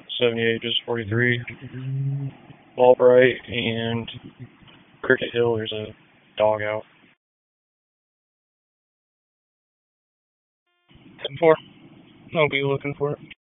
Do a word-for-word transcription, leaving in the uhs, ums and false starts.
seventy-eight, just forty-three. Albright and Cricket Hill, there's a dog out. ten four. I'll be looking for it.